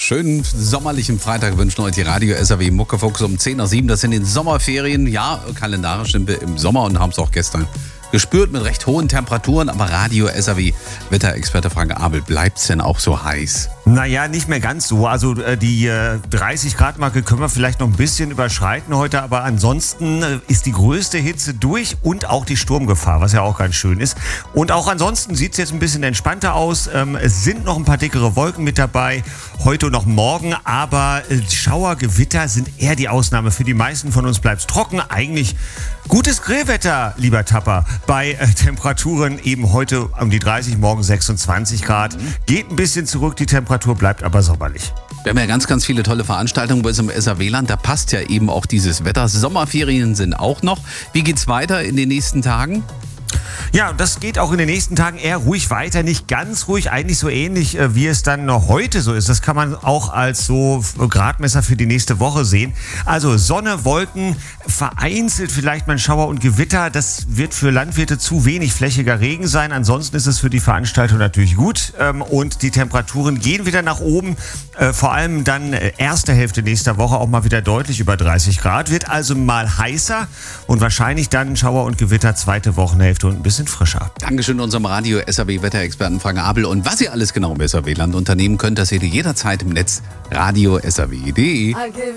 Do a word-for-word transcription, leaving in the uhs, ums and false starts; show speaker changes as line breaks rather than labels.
Schönen sommerlichen Freitag wünschen euch die Radio S R W Muckefuchs um zehn nach sieben. Das sind die Sommerferien. Ja, kalendarisch sind wir im Sommer und haben es auch gestern gespürt mit recht hohen Temperaturen. Aber Radio S R W Wetterexperte Frank Abel, bleibt es denn auch so heiß?
Naja, nicht mehr ganz so. Also äh, die äh, dreißig Grad Marke können wir vielleicht noch ein bisschen überschreiten heute. Aber ansonsten äh, ist die größte Hitze durch und auch die Sturmgefahr, was ja auch ganz schön ist. Und auch ansonsten sieht es jetzt ein bisschen entspannter aus. Ähm, es sind noch ein paar dickere Wolken mit dabei. Heute und noch morgen. Aber äh, Schauer, Gewitter sind eher die Ausnahme. Für die meisten von uns bleibt es trocken. Eigentlich gutes Grillwetter, lieber Tapper. Bei äh, Temperaturen eben heute um die dreißig, morgen sechsundzwanzig Grad. Geht ein bisschen zurück, die Temperatur bleibt aber sommerlich.
Wir haben ja ganz, ganz viele tolle Veranstaltungen bei uns im S R W-Land. Da passt ja eben auch dieses Wetter. Sommerferien sind auch noch. Wie geht's weiter in den nächsten Tagen?
Ja, das geht auch in den nächsten Tagen eher ruhig weiter. Nicht ganz ruhig, eigentlich so ähnlich, äh, wie es dann noch heute so ist. Das kann man auch als so Gradmesser für die nächste Woche sehen. Also Sonne, Wolken, vereinzelt vielleicht mal Schauer und Gewitter. Das wird für Landwirte zu wenig flächiger Regen sein. Ansonsten ist es für die Veranstaltung natürlich gut. Ähm, und die Temperaturen gehen wieder nach oben. Äh, vor allem dann äh, erste Hälfte nächster Woche auch mal wieder deutlich über dreißig Grad. Wird also mal heißer und wahrscheinlich dann Schauer und Gewitter zweite Wochenhälfte und ein bisschen frischer.
Dankeschön unserem Radio S R W Wetterexperten Frank Abel. Und was ihr alles genau im S R W-Land unternehmen könnt, das seht ihr jederzeit im Netz radio S R W punkt de.